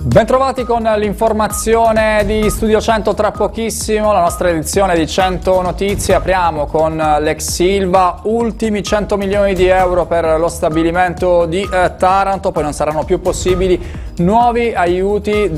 Bentrovati con l'informazione di Studio 100, tra pochissimo la nostra edizione di 100 Notizie. Apriamo con l'ex Ilva, ultimi 100 milioni di euro per lo stabilimento di Taranto, poi non saranno più possibili nuovi aiuti